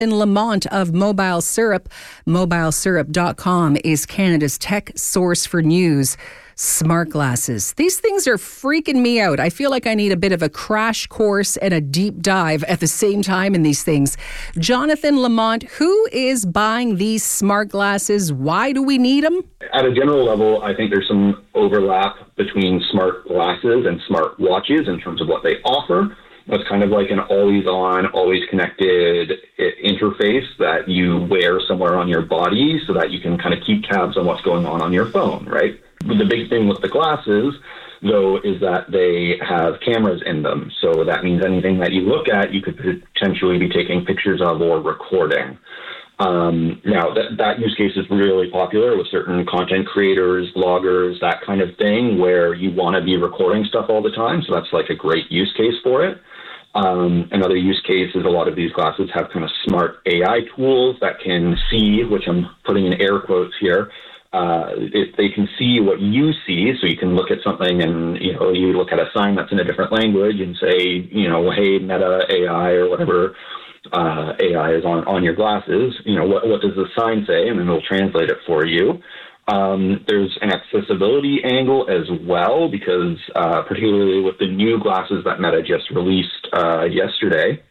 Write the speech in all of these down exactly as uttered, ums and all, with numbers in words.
Lamont of Mobile Syrup. mobile syrup dot com is Canada's tech source for news. Smart glasses. These things are freaking me out. I feel like I need a bit of a crash course and a deep dive at the same time in these things. Jonathan Lamont, who is buying these smart glasses? Why do we need them? At a general level, I think there's some overlap between smart glasses and smart watches in terms of what they offer. It's kind of like an always-on, always-connected interface that you wear somewhere on your body so that you can kind of keep tabs on what's going on on your phone, right? But the big thing with the glasses, though, is that they have cameras in them. So that means anything that you look at, you could potentially be taking pictures of or recording. Um, now, that, that use case is really popular with certain content creators, bloggers, that kind of thing, where you want to be recording stuff all the time. So that's like a great use case for it. Um, another use case is a lot of these glasses have kind of smart A I tools that can see, which I'm putting in air quotes here, uh, if they can see what you see. So you can look at something and, you know, you look at a sign that's in a different language and say, you know, hey, Meta A I or whatever uh, A I is on, on your glasses, you know, what, what does the sign say? And then it'll translate it for you. Um, there's an accessibility angle as well, because uh, particularly with the new glasses that Meta just released uh, yesterday,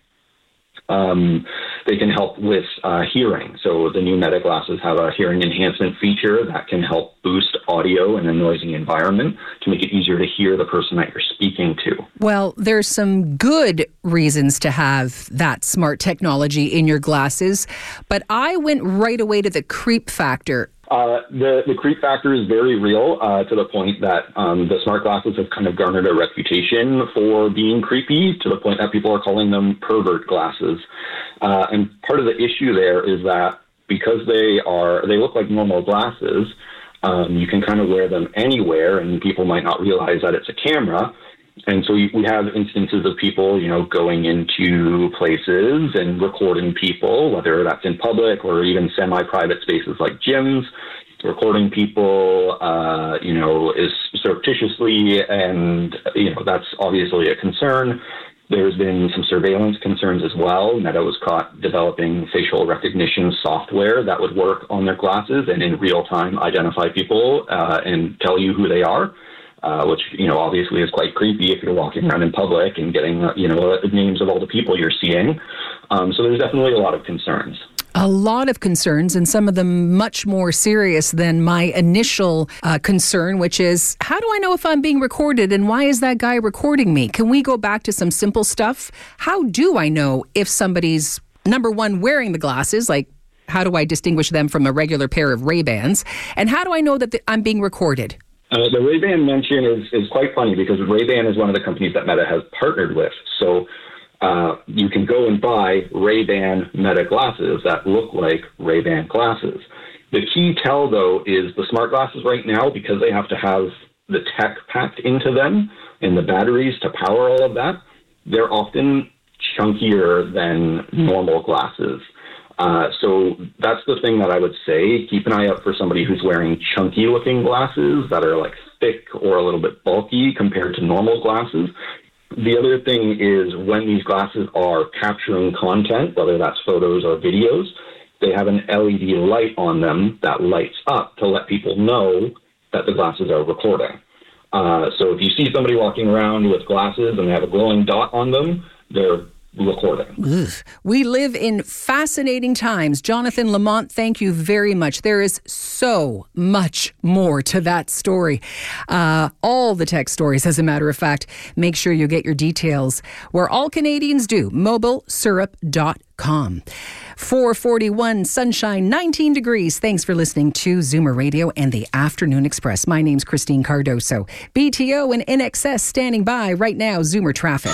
um, they can help with uh, hearing. So the new Meta glasses have a hearing enhancement feature that can help boost audio in a noisy environment to make it easier to hear the person that you're speaking to. Well, there's some good reasons to have that smart technology in your glasses, but I went right away to the creep factor. Uh, the, the creep factor is very real uh, to the point that um, the smart glasses have kind of garnered a reputation for being creepy, to the point that people are calling them pervert glasses. Uh, and part of the issue there is that because they are they look like normal glasses, um, you can kind of wear them anywhere, and people might not realize that it's a camera. And so we have instances of people, you know, going into places and recording people, whether that's in public or even semi-private spaces like gyms, recording people, uh, you know, is surreptitiously, and, you know, that's obviously a concern. There's been some surveillance concerns as well. Meta was caught developing facial recognition software that would work on their glasses and in real time identify people uh, and tell you who they are. Uh, which, you know, obviously is quite creepy if you're walking around in public and getting, uh, you know, uh, names of all the people you're seeing. Um, so there's definitely a lot of concerns. A lot of concerns, and some of them much more serious than my initial uh, concern, which is, how do I know if I'm being recorded, and why is that guy recording me? Can we go back to some simple stuff? How do I know if somebody's, number one, wearing the glasses, like, how do I distinguish them from a regular pair of Ray-Bans? And how do I know that the, I'm being recorded? Uh, the Ray-Ban mention is, is quite funny, because Ray-Ban is one of the companies that Meta has partnered with. So uh, you can go and buy Ray-Ban Meta glasses that look like Ray-Ban glasses. The key tell, though, is the smart glasses right now, because they have to have the tech packed into them and the batteries to power all of that, they're often chunkier than normal glasses. Uh, so that's the thing that I would say. Keep an eye out for somebody who's wearing chunky-looking glasses that are like thick or a little bit bulky compared to normal glasses. The other thing is, when these glasses are capturing content, whether that's photos or videos, they have an L E D light on them that lights up to let people know that the glasses are recording. Uh, so if you see somebody walking around with glasses and they have a glowing dot on them, they're recording. Ugh. We live in fascinating times. Jonathan Lamont, thank you very much. There is so much more to that story. Uh, all the tech stories, as a matter of fact. Make sure you get your details where all Canadians do, mobile syrup dot com. four forty-one, sunshine, nineteen degrees. Thanks for listening to Zoomer Radio and the Afternoon Express. My name's Christine Cardoso. B T O and N X S standing by right now. Zoomer traffic.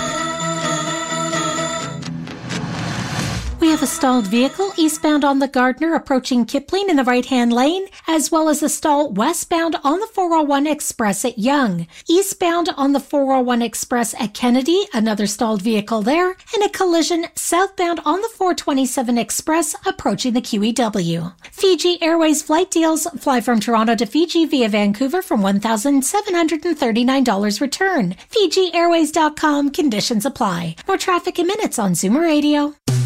We have a stalled vehicle eastbound on the Gardner approaching Kipling in the right-hand lane, as well as a stall westbound on the four oh one Express at Yonge. Eastbound on the four oh one Express at Kennedy, another stalled vehicle there, and a collision southbound on the four twenty-seven Express approaching the Q E W. Fiji Airways flight deals fly from Toronto to Fiji via Vancouver from one thousand seven hundred thirty-nine dollars return. Fiji Airways dot com, conditions apply. More traffic in minutes on Zoomer Radio.